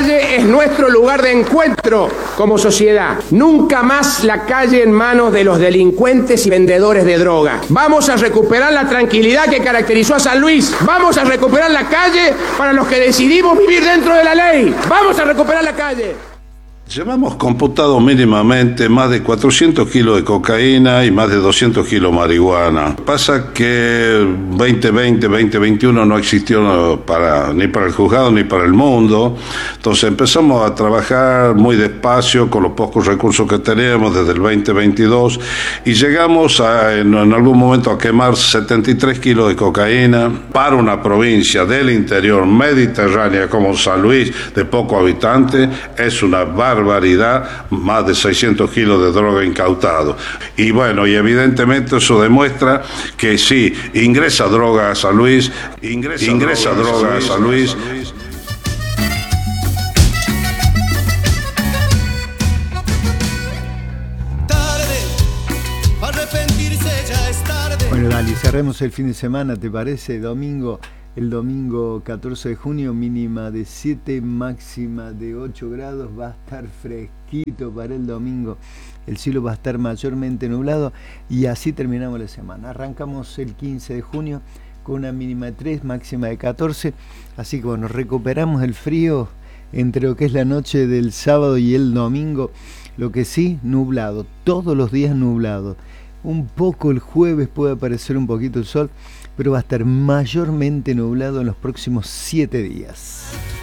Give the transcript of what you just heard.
calle es nuestro lugar de encuentro como sociedad. Nunca más la calle en manos de los delincuentes y vendedores de droga. Vamos a recuperar la tranquilidad que caracterizó a San Luis. Vamos a recuperar la calle para los que decidimos vivir dentro de la ley. Vamos a recuperar la calle. Llevamos computado mínimamente más de 400 kilos de cocaína y más de 200 kilos de marihuana. Pasa que 2021 no existió ni para el juzgado ni para el mundo. Entonces empezamos a trabajar muy despacio con los pocos recursos que tenemos desde el 2022 y llegamos en algún momento a quemar 73 kilos de cocaína para una provincia del interior mediterránea como San Luis, de pocos habitantes. Es una barbaridad, más de 600 kilos de droga incautado. Y bueno, y evidentemente eso demuestra que sí, ingresa droga a San Luis, ingresa droga a San Luis. Bueno, dale, cerremos el fin de semana, ¿te parece? El domingo 14 de junio, mínima de 7, máxima de 8 grados, va a estar fresquito para el domingo. El cielo va a estar mayormente nublado y así terminamos la semana. Arrancamos el 15 de junio con una mínima de 3, máxima de 14, así que bueno, recuperamos el frío entre lo que es la noche del sábado y el domingo. Lo que sí, nublado, todos los días nublado. Un poco el jueves puede aparecer un poquito el sol, pero va a estar mayormente nublado en los próximos 7 días.